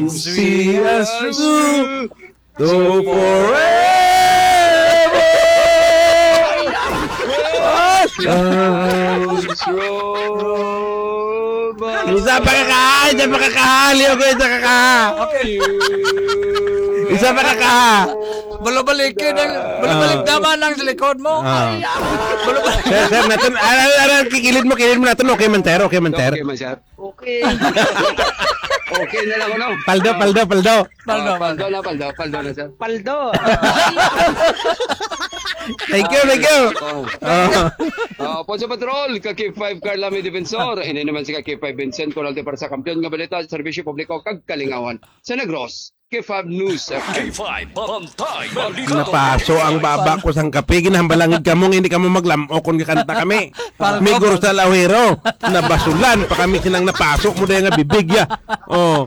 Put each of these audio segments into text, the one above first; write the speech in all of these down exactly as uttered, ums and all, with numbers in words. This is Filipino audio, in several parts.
See us through to forever. Isa pa kakaha, isa pa kakaha, Leo ko isa kakaha. Okay. Isa pa kakaha. Balabalikin ang balabalik naman lang sa likod mo. Ah. Sir, sir, natin, ara, ara, kikilid mo, kilid mo natin, okay man, ter, okay man, ter. Okay man, sir. Okay. Okay na lang ako, no? Paldo, paldo, paldo. Paldo, Ah, paldo na, paldo, paldo na, sir. Paldo. Thank you, thank you. Oh. Oh. Uh, Ponso Patrol, ka K five Carla May Defensor. Ini naman si ka K five Vincent Coralde para sa kampiyon nga balita sa serbisyo publiko kag kalingawan. Sa Negros, K five News. K five Bantay Balita. Napaso ang baba ko sang kape, ginahambalangid ka mong hindi ka mo maglamo kung kanta kami. Migor sa lawero, nabasulan pa kami sinang napasok mo dahil nga bibigya. Oh.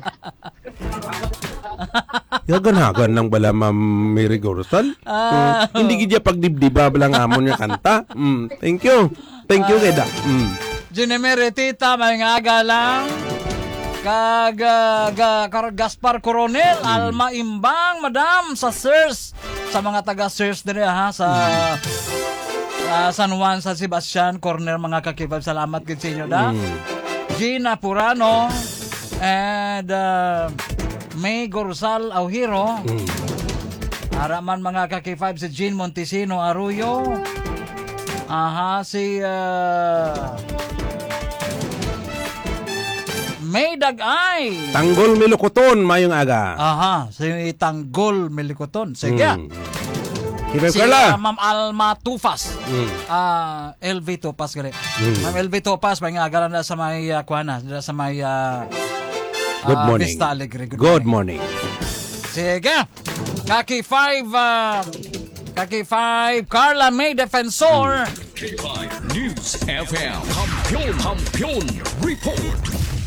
Yagan-hagan lang bala Ma'am Mary Gorsal. Ah. Mm. Hindi gidya pagdibdiba lang amon niya kanta. Mm. Thank you. Thank you, Keda. Mm. Junimere tita, may nga galang. Kag uh, ga, Kar- Gaspar Coronel, Hmm. Alma Imbang, Madam, sa Sirs. Sa mga taga Sirs dire ha, sa uh, San Juan, San Sebastian, Corner, mga kakibab. Salamat gid sa inyo da. Mm. Gina Purano, and uh, May Gorsal Auhiro. Mm. Araman mga kaki five si Jean Montesino Arroyo. Aha, si uh, May Dagay. Tanggol Milukuton, mayong aga. Aha, si Tanggol Melikoton. Sige. Mm. Kibay Si Carla. uh, Ma'am Alma Tufas. Mm. Ah, L V Tufas gali. Mm. Ma'am L V Tufas may nga agaran na sa may uh, kuana, na sa may uh, Good ah, morning. Vista Alegre. Good, Good morning. morning. Sige. Kaki five uh, Kaki five Carla May Defensor. K five News F M. Kampiyon, kampiyon, report.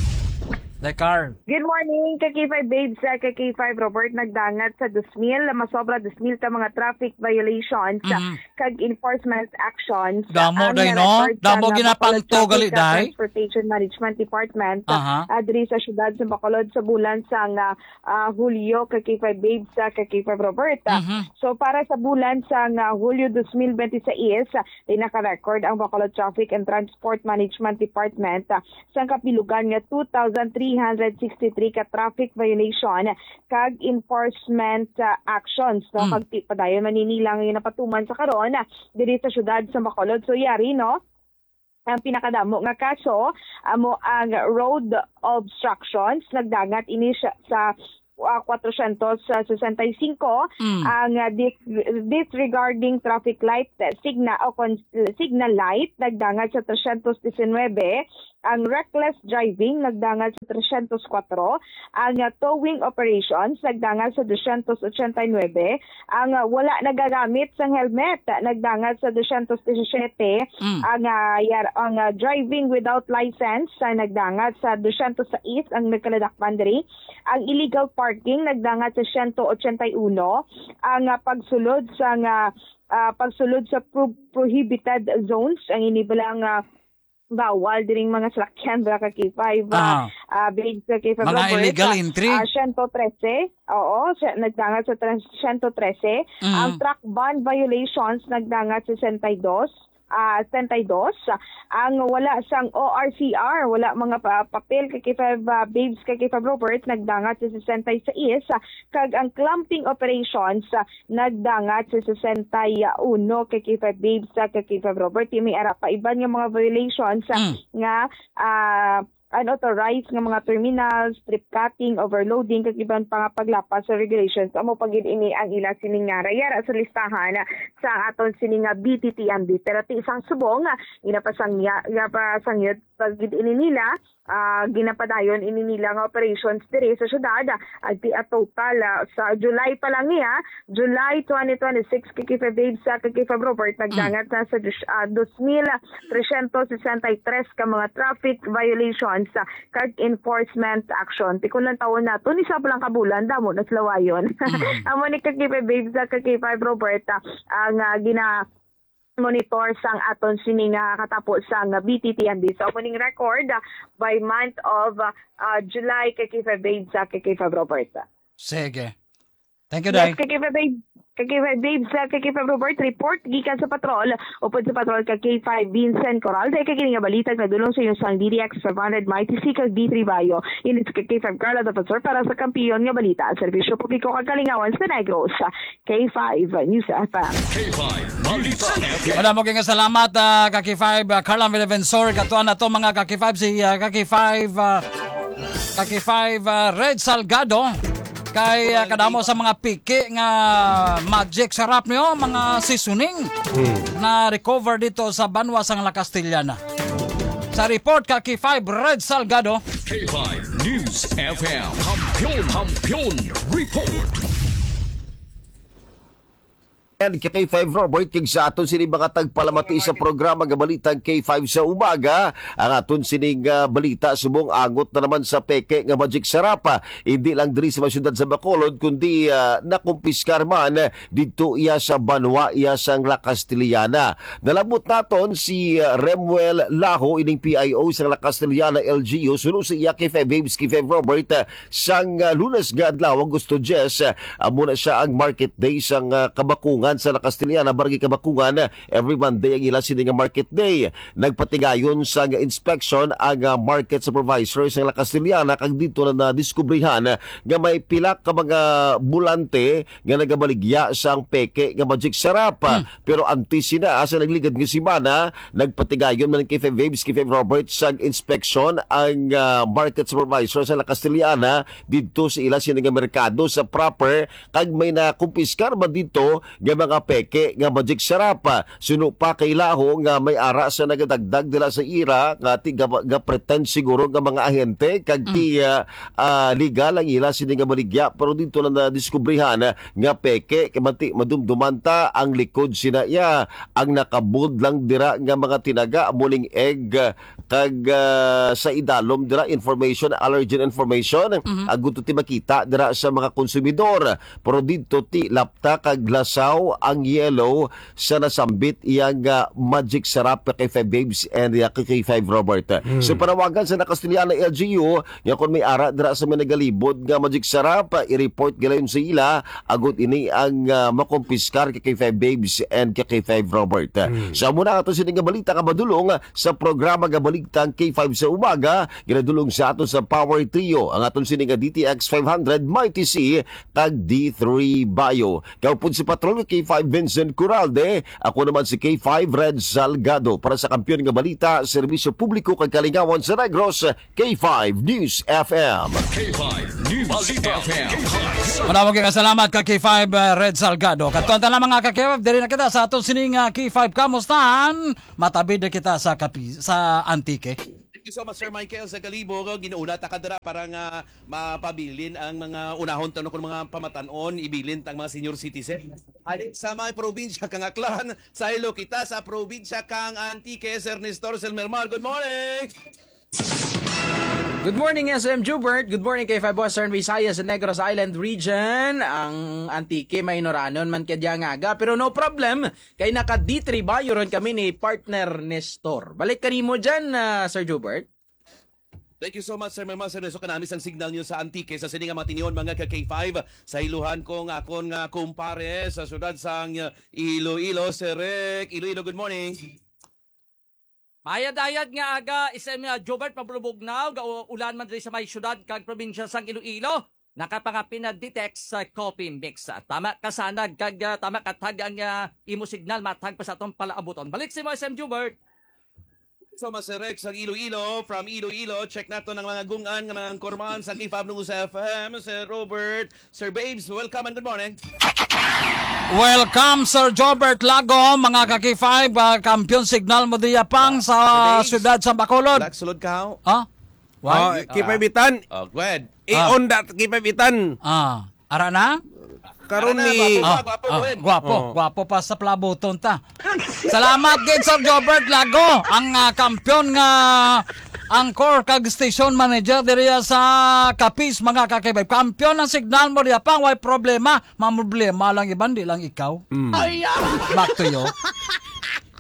The car. Good morning, ka K five babes, sa ka K five Robert nagdangat sa Dusmil, masobra Dusmil ta mga traffic violations, Mhm. kag enforcement actions. Damo, Ang day, no? na-record Damo sa ginapang Bacolod to, gali, Traffic day? Transportation Management Department, Aha. adri sa syudad sa Bacolod sa bulan sa nga ah, Hulyo, ka K five babes, sa ka K five Robert. Mhm. So para sa bulan sa nga Hulyo twenty twenty-six, ay naka-record ang Bacolod Traffic and Transport Management Department ah, sa kapilugan nga two thousand three hundred sixty-three ka traffic violation kag enforcement uh, actions no Mm. kag ti padayon maninilang yung napatuman sa karon uh, diri sa syudad sa Bacolod. So yari no ang pinakadamo nga kaso amo ang road obstructions nagdangat ini siya sa uh, four sixty-five Mm. ang uh, dis- disregarding traffic light uh, signal o con- signal light nagdangat sa three nineteen, ang reckless driving nagdangat sa three oh four, ang uh, towing operations nagdangat sa two eighty-nine, ang uh, wala nagagamit sang helmet uh, nagdangat sa two seventeen, Mm. ang uh, yar, ang uh, driving without license uh, nagdangat sa two oh six ang nagkaladakpan diri, ang illegal parking nagdangat sa one eighty-one, ang uh, pagsulod sa nga uh, pagsulod sa pro- prohibited zones ang inibalang uh, bawal diring mga salakyan ba ka K five Ah. uh, uh, big sa K five Mga Robert, illegal uh, entry? uh, one thirteen, oo, siya, nagdangat sa one thirteen, Mm. ang truck ban violations nagdangat sa sixty-two, ah sixty-two, ang wala sang O R C R, wala mga pa- papel kay K five uh, babes kay K five Robert nagdangat sa sixty-six, kag ang clamping operations uh, nagdangat sa sixty-one kay K five babes sa kay K five Robert. Yung may ara pa iban nga mga violations uh, Mm. nga ah unauthorized nga mga terminals, trip cutting, overloading, kag iban pa nga paglapas sa regulations. Amo pagid ini ang ila sining nga rayara sa listahan ah, sa aton sining nga B T T M D. Pero ti isang subong nga ginapasang ginapasang pagid ini nila ah, ginapadayon ini nila nga operations diri sa syudad at di a total ah, sa July pa lang niya, July twenty twenty-six kay K five babes sa kay K five Robert nagdangat na sa uh, two thousand three sixty-three ka mga traffic violations sa kag enforcement action. Tikulang taon na to ni sa palang kabulan damo na slawayon. Amo ni kay K five babes sa kay K five Robert ah, ang ah, gina monitor sang aton sining uh, katapos sang uh, B T T M D. So, muning record uh, by month of uh, uh, July kay K five Babes sa kay K five Robert. Sige. Thank you, Day. Yes, kay K five Babes. Kay K five Babes sa kay K five Robert report gikan sa patrol upod sa patrol kay K five Vincent Coral day kay kini nga balita na dulong sa inyo sang D D X five hundred Mighty C kag D three Bayo init kay K five Carla Defensor para sa kampiyon nga balita serbisyo publiko kag kalingawan sa Negros K five News F M. K five Balita F M. Wala mo kay nga salamat uh, ka K five uh, Carla Defensor katuan na to mga ka K five si uh, ka K five uh, ka K five uh, Red Salgado kay uh, kadamo sa mga piki nga magic sarap niyo mga seasoning hmm. na recover dito sa Banwa sang La Castellana. Sa report ka K five Red Salgado. K five News F M. Kampiyon, kampiyon, report. And K five Robert, kig sa aton sining mga tagpalamati sa programa nga balitang K five sa umaga. Ang aton sining uh, balita subong agot na naman sa peke nga Magic Sarapa. Hindi lang diri sa syudad sa Bacolod kundi uh, nakumpiskar man didto iya sa Banwa iya sang La Castellana. Nalabot naton si uh, Remuel Laho ining P I O sa La Castellana L G U suno sa iya K five Babes K five Robert uh, sang uh, Lunes nga adlaw gusto Jess uh, muna siya ang market day sang uh, Kabakungan sa La Castellana, Barangay Kabakungan. Every Monday ang ila sining market day. Nagpatigayon sa inspection ang uh, market supervisor sa La Castellana kag dito na nadiskubrihan nga may pila ka mga bulante nga nagabaligya sa ang peke nga Magic Sarap. Hmm. Pero antes sina sa nagligad nga semana, nagpatigayon man K five Babes K five Robert sa inspection ang uh, market supervisor sa La Castellana dito sa ila sining merkado sa proper kag may nakumpiskar man dito nga mga peke nga Magic Sarap. Suno pa kay Laho nga may ara sa nagadagdag dila sa ira nga ti ga, ga pretend siguro nga mga ahente kag ti uh, uh, legal ang ila sini nga baligya pero dito na nadiskubrihan nga peke kay mati madumdumanta ang likod sina iya ang nakabud lang dira nga mga tinaga muling egg kag uh, sa idalom dira information allergen information mm-hmm. aguto ti makita dira sa mga konsumidor pero dito ti lapta kag lasaw ang yellow sa nasambit iyang uh, Magic Sarap kay five Babes and uh, kay five Robert. Hmm. So panawagan sa La Castellana L G U nga kung may ara dira sa managalibod nga Magic Sarap i-report galayon sa ila agot ini ang uh, makumpiskar kay five Babes and kay five Robert. Hmm. Sa muna ato sining nga balita ka madulong sa programa nga balitang K five sa umaga ginadulong sa aton sa Power Trio ang aton sining nga D T X five hundred Mighty C kag D three Bayo. Kaupod si Patrol K five Vincent Curalde, ako naman si K five Red Salgado para sa kampiyon nga balita, serbisyo publiko kag kalingawan sa Negros, K five News F M. K five News F M. Maraming mga salamat ka K five uh, Red Salgado. Katuan ta lang mga ka K five, diri na kita sa aton sining uh, K five kamustahan. Matabid na kita sa kapi, sa Antique. Thank you so much, Sir Michael, sa Kalibo. Ginuuna ta kadra para nga mapabilin ang mga unahon tanong kung mga pamatanon, ibilin tang mga senior citizen. Ay, sa mga probinsya kang Aklan, sa ilo kita sa probinsya kang Antique, Sir Nestor Selmermar. Good morning! Good morning, S M Jubert. Good morning kay five Western Visayas sa Negros Island Region. Ang Antique may noranon man kadya nga aga. Pero no problem. Kay naka D three Bayo ron kami ni partner Nestor. Balik kanimo dyan, uh, Sir Jubert. Thank you so much, Sir Mama. Sir, so kanamis ang signal nyo sa Antique. Sa sininga mga tiniyon, mga ka-K five. Sa iluhan kong akon nga kumpare sa syudad sang Iloilo. Sir Rick, Iloilo, good morning. Mayad-ayad nga aga, isang uh, Jobert Pabulubugnaw, ulan man rin sa may syudad kag probinsya sang Iloilo, nakapangapin na detect sa coffee mix. Tama kasanag, kag uh, tama katag ang uh, imo signal, matag pa sa itong palaabuton. Balik si mo, S M Jobert. So, Mas Rex, ang Iloilo, from Iloilo, check nato ng mga gungan, ng mga korman sa K five News F M, Sir Robert, Sir Babes, welcome and good morning. Welcome, Sir Jobert Lago, mga ka K five, uh, kampiyon signal mo diya pang sa siyudad sa Bacolod. Black sulod ka, ho? Ha? Oh, K five Itan. Oh, go ahead. I-on that K five Itan. Ah, ara na? Karon ni Ah, ah, gwapo, gwapo pa sa plabuton ta. Salamat gid Sir Jobert Lago, ang uh, kampiyon nga angkor kag station manager diri sa Capiz, mga kakibay. Kampiyon ng signal mo diya pang, way problema, ma problema lang iban di lang ikaw. Mm. Back to you.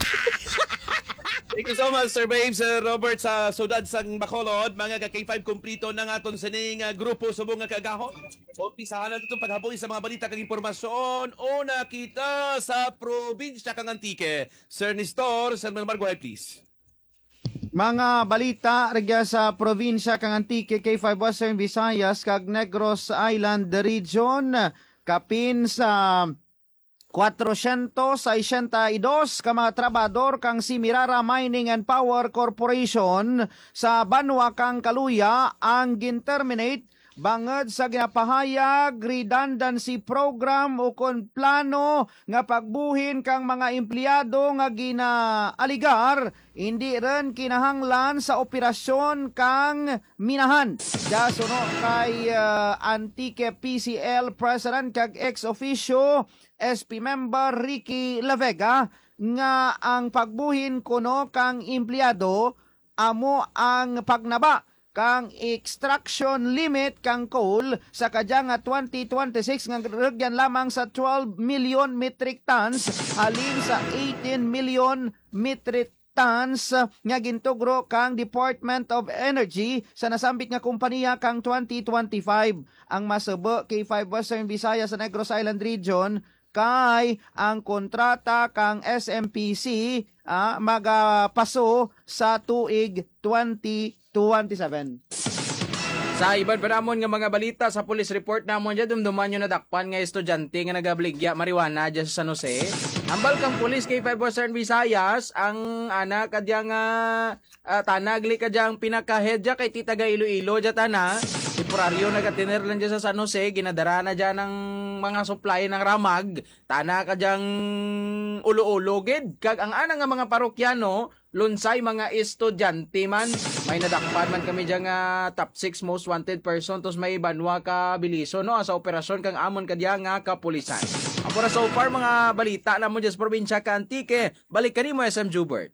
Thank you so much, Sir Babes, Sir Robert sa Sudad sang Bacolod. Mga ka-K five kumplito ng aton sining uh, grupo subong nga kagahon. Umpisahan na itong paghaboy sa mga balita kag impormasyon. Una kita sa probinsya kang Antique. Sir Nestor, Sir Melmar, go ahead please. Mga balita regya sa probinsya kang Antique, K five Western Visayas kag Negros Island Region. Kapin sa kwatro sesenta y dos ka mga trabador kang Simirara Mining and Power Corporation sa Banwa kang Kaluya ang ginterminate bangod sa ginapahayag redundancy program o kon plano nga pagbuhin kang mga empleyado nga ginaaligar hindi rin kinahanglan sa operasyon kang minahan. Dasono kay uh, Antique P C L President kag ex-officio S P member Ricky Lavega nga ang pagbuhin kuno kang empleyado amo ang pagnaba kang extraction limit kang coal sa kadya nga twenty twenty-six nga regyan lamang sa twelve million metric tons halin sa eighteen million metric tons nga gintugro kang Department of Energy sa nasambit nga kompanya kang twenty twenty-five. Ang masubo K five Western Visayas sa Negros Island Region kay ang kontrata kang S M P C ah, magapaso sa tuig twenty twenty-seven. Sa iban pa namon nga mga balita sa police report namon dyan, dumduman nyo nadakpan nga estudyante nga nagabligya marijuana dyan sa San Jose. Ambal kang police K five Western Visayas, ang anak kadyang uh, uh, tanagli kadyang pinakahedya kay titaga Iloilo dyan tana. Temporaryo nagatiner lang dyan sa San Jose, ginadara na dyan ng mga supply ng ramag, tana kadyang ulo-ulo gid. Kag ang ana nga mga parokyano, lunsay mga estudyante man, may nadakpan man kami dyan nga top six most wanted person, tos may banwa ka biliso no sa operasyon kang amon kadya nga kapulisan. Ako na so far mga balita na mo dyan sa probinsya ka Antique. Balik ka ni mo S M Jubert.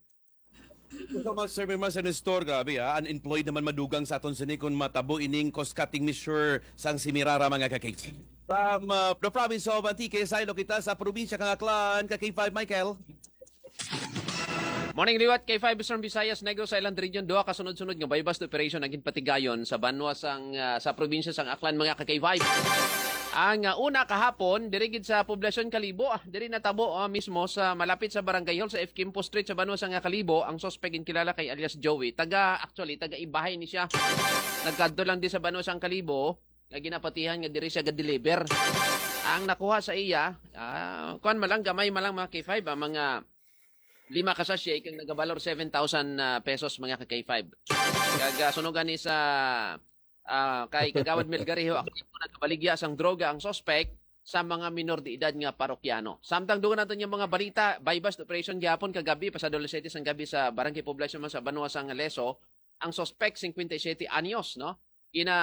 Ito mga Sir Melmar, Sir Nestor, gabi ha, unemployed naman madugang sa aton sinikon matabo ining cost-cutting measure sang Simirara mga kakake. From uh, the province of Antique, sa ilo kita sa probinsya kang Aklan, ka K five Michael. Morning liwat K five Western Visayas Negros Island Region duha ka sunod-sunod nga bypass operation naging patigayon sa banwa sang uh, sa probinsya sang Aklan mga ka K five. Ang uh, una kahapon diri gid sa poblasyon Kalibo, ah, diri natabo uh, mismo sa malapit sa Barangay Hall sa F. Kimpo Street sa banwa sang Kalibo, ang suspect kilala kay alias Joey. Taga actually taga Ibahay ni siya. Nagkadto lang di sa banwa sang Kalibo, nga ginapatihan nga diri siya ga-deliver. Ang nakuha sa iya, uh, kuan malang gamay malang mga K five, ah, mga lima ka sachet kang nagabalor seven thousand uh, pesos mga ka K five. Kag sunugan ni sa uh, kay Kagawad Melgarejo aktibo nagkabaligya sang droga ang suspect sa mga minor de edad nga parokyano. Samtang dugan natin yung mga balita, bypass operation gyapon kagabi pasado alas siyete sang gabi sa Barangay Poblacion man sa Banwa sang Leso, ang suspect fifty-seven anyos no. Ina